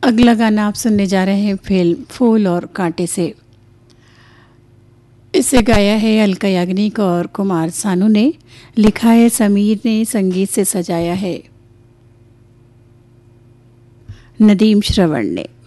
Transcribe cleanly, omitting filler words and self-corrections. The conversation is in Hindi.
अगला गाना आप सुनने जा रहे हैं फिल्म फूल और कांटे से। इसे गाया है अलका याग्निक और कुमार सानू ने, लिखा है समीर ने, संगीत से सजाया है नदीम श्रवण ने।